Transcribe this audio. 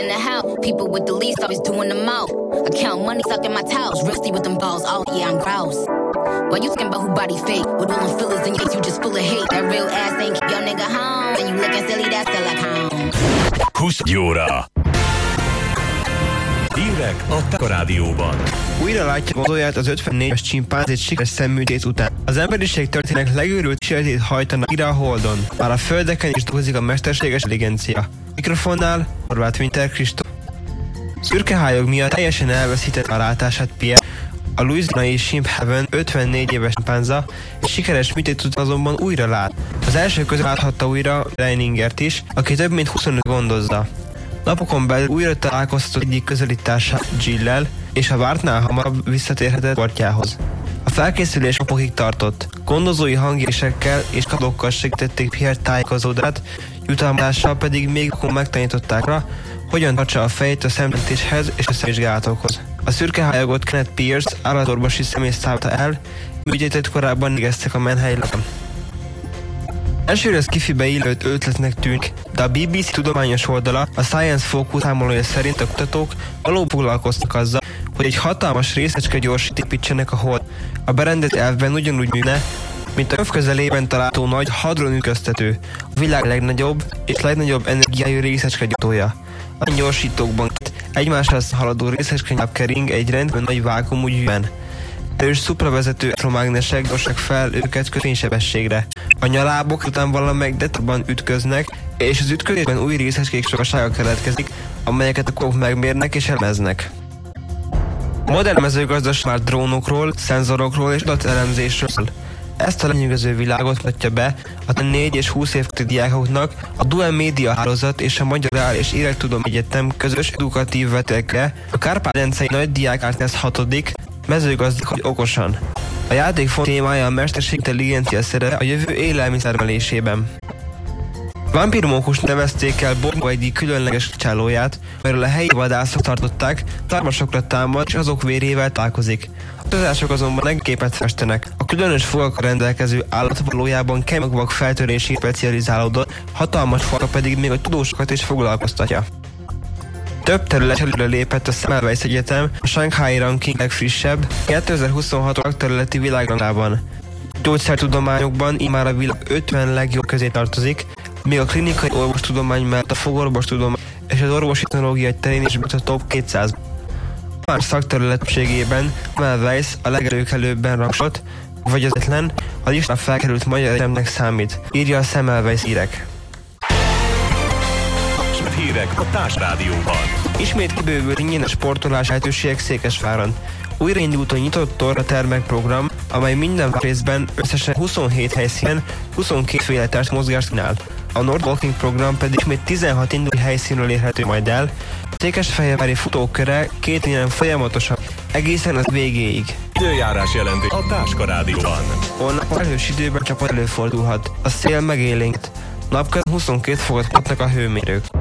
in the house. People with the least always doing the most. I count money, sucking my towels. Risky with them balls. Oh yeah, I'm gross. Why you thinking about who body fake? With all them fillers in your face, you just full of hate. That real ass ain't keep your nigga home. And you looking silly, that's still like home. 20 óra. Hírek a Táska Rádióban. Újra látja mozdóját az 54-es csimpánzét sikeres szemműtét után. Az emberiség történetek legőrült kísérletét hajtanak ide a Holdon. Már a földeken is dolgozik a mesterséges intelligencia. Mikrofonnál Horváth Winter Kristóf. Szürkehályog miatt teljesen elveszítette a látását Pierre, a louisianai Shimp Heaven 54 éves csimpánza, és sikeres műtét után azonban újra lát. Az első közül láthatta újra Reiningert is, aki több mint 25 gondozza. Napokon belül újra találkoztatott egyik közeli társa Jill-lel, és a vártnál hamarabb visszatérhetett portjához. A felkészülés napokig tartott. Gondozói hangésekkel és kadokkal segítették Pierre tájékozódását, jutalmazással pedig még megtanították rá, hogyan tartsa a fejét a szemléléshez és a szemvizsgálatokhoz. A szürkehályogott Kenneth Pierce állatorvosi szemész szállta el, műtétet korábban végeztek a Manhattan. Elsőre skifibe illő ötletnek tűnik, de a BBC tudományos oldala, a Science Focus számolója szerint a kutatók valóban foglalkoztak azzal, hogy egy hatalmas részecske gyorsít építsenek a Hold. A berendezés elvben ugyanúgy működne, mint a köv közelében található nagy hadron ütköztető, a világ legnagyobb és legnagyobb energiájú részecske gyártója. A gyorsítókban egymáshoz haladó részecske kering egy rendben nagy vákuumügyben. Erős szupravezető elektromágnesek gyorsak fel őket köténysebességre. A nyalábok után valamelyik detabban ütköznek, és az ütközésben új részecskék sokasága keletkezik, amelyeket a kók megmérnek és elemeznek. A modern mezőgazdaság már drónokról, szenzorokról és adatelemzésről szól. Ezt a lenyűgöző világot mutatja be a 4 és 20 évközi diákoknak a Dual Média Hálózat és a Magyar Áll- és Élettudományi Egyetem közös edukatív vetélkedése, a Kárpát-medencei Nagy Diákártesz 6. mezőgazdálkodj okosan. A játék fontos témája a mesterséges intelligencia szerepe a jövő élelmiszermelésében. Vámpírmókus nevezték el Borgó egyik különleges csálóját, mert a helyi vadászok tartották, szarvasokra támad és azok vérével találkozik. A kutatások azonban negképet festenek. A különös fogakkal rendelkező állat valójában kemény magvak feltörésén specializálódott, hatalmas falka pedig még a tudósokat is foglalkoztatja. Több területre lépett a Semmelweis Egyetem a Shanghai Ranking legfrissebb 2026 területi világranglistában. Gyógyszertudományokban immár a világ 50 legjobb közé tartozik, míg a klinikai orvostudomány mellett a fogorvostudomány és az orvosi technológia terén is a top 200. Más szakterületségében Semmelweis a legelőkelőbben rangsolt, vagy az egyetlen, a listára felkerült magyar egyetemnek számít, írja a Semmelweis hírek. Hírek a Táska Rádióban. Ismét kibővült ingyenes sportolás lehetőségek Székesváron. Újraindult a nyitott torna termekprogram, amely minden részben összesen 27 helyszínen 22 féle testmozgást kínál. A Nord Walking program pedig ismét 16 induló helyszínről érhető majd el. A székesfehérvári futóköre 2 éven folyamatosan, egészen az végéig. Időjárás jelenti a Táska Rádióban. Holnap erős időben csapat előfordulhat. A szél megélénkt. Napközben 22 fokot kapnak a hőmérők.